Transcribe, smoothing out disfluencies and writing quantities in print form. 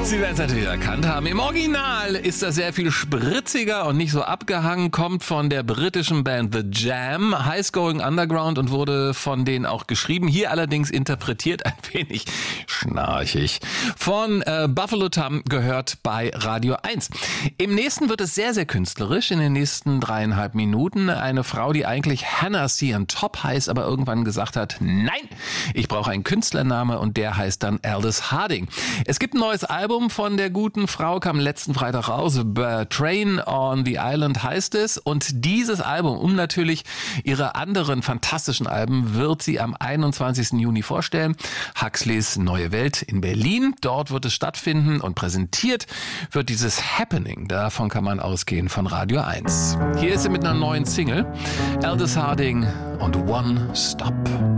Sie werden es natürlich erkannt haben. Im Original ist er sehr viel spritziger und nicht so abgehangen, kommt von der britischen Band The Jam, Highs Going Underground, und wurde von denen auch geschrieben. Hier allerdings interpretiert ein wenig schnarchig. Von Buffalo Tom, gehört bei Radio 1. Im nächsten wird es sehr, sehr künstlerisch. In den nächsten 3,5 Minuten eine Frau, die eigentlich Hannah C. Top heißt, aber irgendwann gesagt hat, nein, ich brauche einen Künstlername, und der heißt dann Aldous Harding. Es gibt ein neues Album von der guten Frau, kam letzten Freitag raus. Train on the Island heißt es. Und dieses Album, um natürlich ihre anderen fantastischen Alben, wird sie am 21. Juni vorstellen. Huxleys Neue Welt in Berlin. Dort wird es stattfinden, und präsentiert wird dieses Happening. Davon kann man ausgehen, von Radio 1. Hier ist sie mit einer neuen Single. Aldous Harding und One Stop.